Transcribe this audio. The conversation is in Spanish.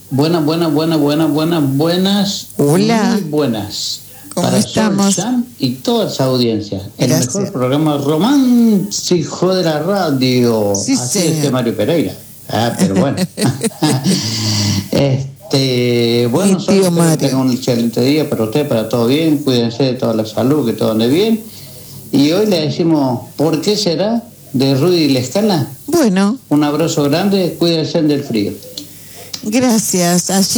Buenas. Hola. Muy buenas. ¿Cómo para estamos? Sol Chan y toda esa audiencia. El Gracias. mejor programa romántico de la radio. Sí, así señor. decía Mario Pereira. Pero bueno. Bueno, Mi Sol, tío espero que Mario. tengan un excelente día para usted, para todo bien. Cuídense de toda la salud, que todo ande bien. Y hoy le decimos, ¿por qué será? De Rudy Lescala. Bueno, Un abrazo grande, cuídense del frío. gracias. Allí